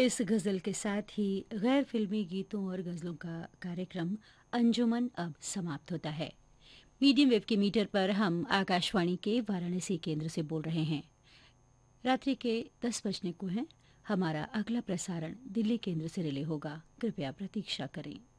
इस गज़ल के साथ ही गैर फिल्मी गीतों और गज़लों का कार्यक्रम अंजुमन अब समाप्त होता है। मीडियम वेव के मीटर पर हम आकाशवाणी के वाराणसी केंद्र से बोल रहे हैं। रात्रि के 10 बजने को है। हमारा अगला प्रसारण दिल्ली केंद्र से रिले होगा। कृपया प्रतीक्षा करें।